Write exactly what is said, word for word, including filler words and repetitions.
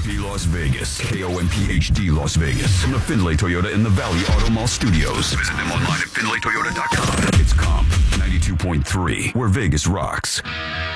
P Las Vegas. K O M P H D Las Vegas. From the Findlay Toyota in the Valley Auto Mall Studios. Visit them online at findlay toyota dot com. It's Comp ninety-two point three, where Vegas rocks.